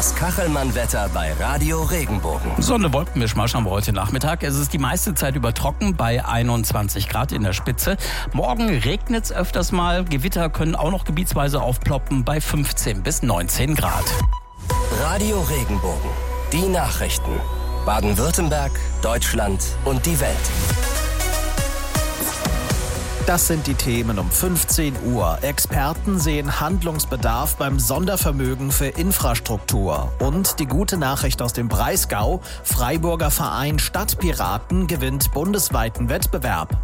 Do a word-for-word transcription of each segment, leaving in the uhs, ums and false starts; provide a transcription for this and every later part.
Das Kachelmann-Wetter bei Radio Regenbogen. Sonne, Wolkenmischmasch haben wir heute Nachmittag. Es ist die meiste Zeit über trocken bei einundzwanzig Grad in der Spitze. Morgen regnet es öfters mal. Gewitter können auch noch gebietsweise aufploppen bei fünfzehn bis neunzehn Grad. Radio Regenbogen. Die Nachrichten. Baden-Württemberg, Deutschland und die Welt. Das sind die Themen um fünfzehn Uhr. Experten sehen Handlungsbedarf beim Sondervermögen für Infrastruktur. Und die gute Nachricht aus dem Breisgau: Freiburger Verein Stadtpiraten gewinnt bundesweiten Wettbewerb.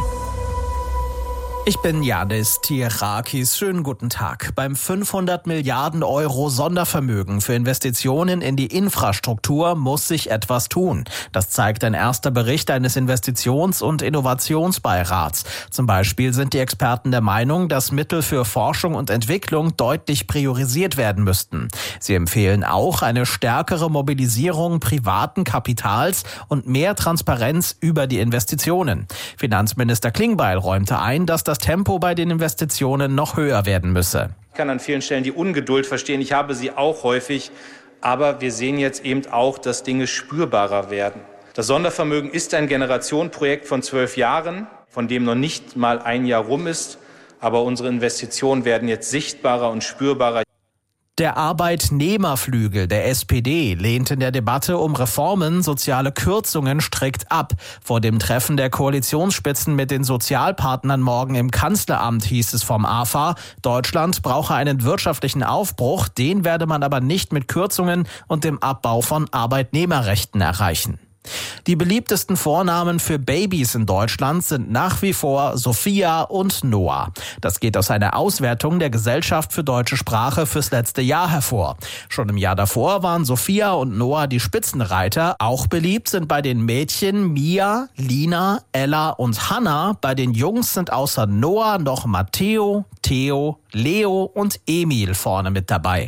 Ich bin Janis Tierakis. Schönen guten Tag. Beim fünfhundert Milliarden Euro Sondervermögen für Investitionen in die Infrastruktur muss sich etwas tun. Das zeigt ein erster Bericht eines Investitions- und Innovationsbeirats. Zum Beispiel sind die Experten der Meinung, dass Mittel für Forschung und Entwicklung deutlich priorisiert werden müssten. Sie empfehlen auch eine stärkere Mobilisierung privaten Kapitals und mehr Transparenz über die Investitionen. Finanzminister Klingbeil räumte ein, dass das Tempo bei den Investitionen noch höher werden müsse. Ich kann an vielen Stellen die Ungeduld verstehen. Ich habe sie auch häufig. Aber wir sehen jetzt eben auch, dass Dinge spürbarer werden. Das Sondervermögen ist ein Generationenprojekt von zwölf Jahren, von dem noch nicht mal ein Jahr rum ist. Aber unsere Investitionen werden jetzt sichtbarer und spürbarer. Der Arbeitnehmerflügel der S P D lehnt in der Debatte um Reformen soziale Kürzungen strikt ab. Vor dem Treffen der Koalitionsspitzen mit den Sozialpartnern morgen im Kanzleramt hieß es vom A F A, Deutschland brauche einen wirtschaftlichen Aufbruch, den werde man aber nicht mit Kürzungen und dem Abbau von Arbeitnehmerrechten erreichen. Die beliebtesten Vornamen für Babys in Deutschland sind nach wie vor Sophia und Noah. Das geht aus einer Auswertung der Gesellschaft für deutsche Sprache fürs letzte Jahr hervor. Schon im Jahr davor waren Sophia und Noah die Spitzenreiter. Auch beliebt sind bei den Mädchen Mia, Lina, Ella und Hannah. Bei den Jungs sind außer Noah noch Matteo, Theo, Leo und Emil vorne mit dabei.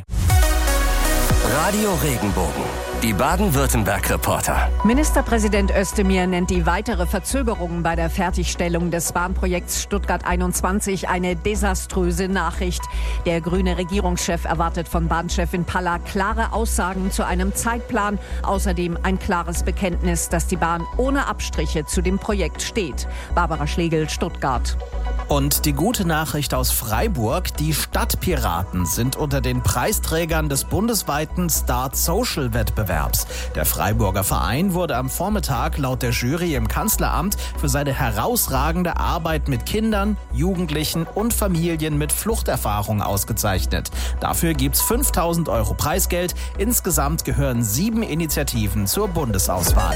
Radio Regenbogen. Die Baden-Württemberg-Reporter. Ministerpräsident Özdemir nennt die weitere Verzögerung bei der Fertigstellung des Bahnprojekts Stuttgart einundzwanzig eine desaströse Nachricht. Der grüne Regierungschef erwartet von Bahnchefin Palla klare Aussagen zu einem Zeitplan. Außerdem ein klares Bekenntnis, dass die Bahn ohne Abstriche zu dem Projekt steht. Barbara Schlegel, Stuttgart. Und die gute Nachricht aus Freiburg: Die Stadtpiraten sind unter den Preisträgern des bundesweiten Start Social Wettbewerbs. Der Freiburger Verein wurde am Vormittag laut der Jury im Kanzleramt für seine herausragende Arbeit mit Kindern, Jugendlichen und Familien mit Fluchterfahrung ausgezeichnet. Dafür gibt's fünftausend Euro Preisgeld. Insgesamt gehören sieben Initiativen zur Bundesauswahl.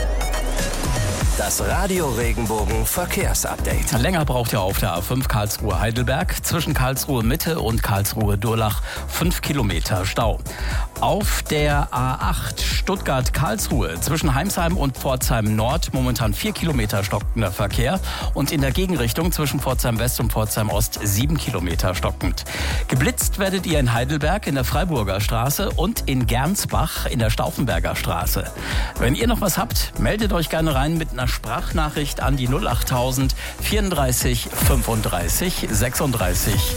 Das Radio Regenbogen Verkehrsupdate. Länger braucht ihr auf der A fünf Karlsruhe-Heidelberg. Zwischen Karlsruhe Mitte und Karlsruhe-Durlach fünf Kilometer Stau. Auf der A acht Stuttgart-Karlsruhe zwischen Heimsheim und Pforzheim Nord momentan vier Kilometer stockender Verkehr. Und in der Gegenrichtung zwischen Pforzheim West und Pforzheim Ost sieben Kilometer stockend. Geblitzt werdet ihr in Heidelberg in der Freiburger Straße und in Gernsbach in der Stauffenberger Straße. Wenn ihr noch was habt, meldet euch gerne rein mit einer Sprachnachricht an die null achttausend vierunddreißig fünfunddreißig sechsunddreißig.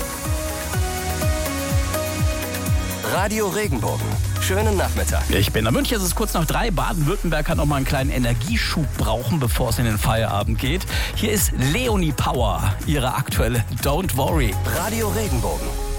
Radio Regenbogen. Schönen Nachmittag. Ich bin in München, es ist kurz nach drei. Baden-Württemberg kann noch mal einen kleinen Energieschub brauchen, bevor es in den Feierabend geht. Hier ist Leonie Power, ihre aktuelle Don't Worry. Radio Regenbogen.